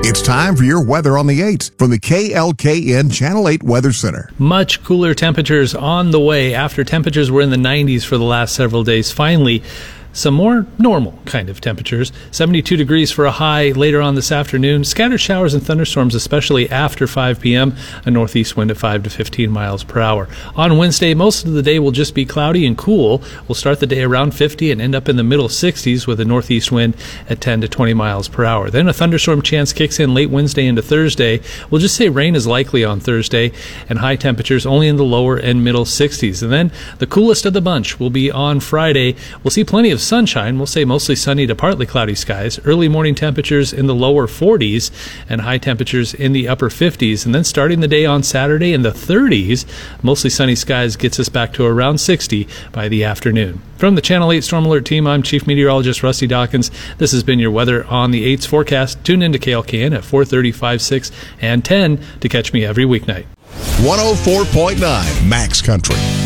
It's time for your weather on the 8th from the KLKN Channel 8 Weather Center. Much cooler temperatures on the way after temperatures were in the 90s for the last several days. Finally, some more normal kind of temperatures. 72 degrees for a high later on this afternoon. Scattered showers and thunderstorms, especially after 5 p.m. A northeast wind at 5 to 15 miles per hour. On Wednesday, most of the day will just be cloudy and cool. We'll start the day around 50 and end up in the middle 60s with a northeast wind at 10 to 20 miles per hour. Then a thunderstorm chance kicks in late Wednesday into Thursday. We'll just say rain is likely on Thursday and high temperatures only in the lower and middle 60s. And then the coolest of the bunch will be on Friday. We'll see plenty of sunshine. We'll say mostly sunny to partly cloudy skies. Early morning temperatures in the lower 40s and high temperatures in the upper 50s. And then starting the day on Saturday in the 30s, mostly sunny skies gets us back to around 60 by the afternoon. From the Channel 8 Storm Alert team, I'm Chief Meteorologist Rusty Dawkins. This has been your weather on the 8's forecast. Tune in to KLKN at 4:30, 5, 6, and 10 to catch me every weeknight. 104.9 Max Country.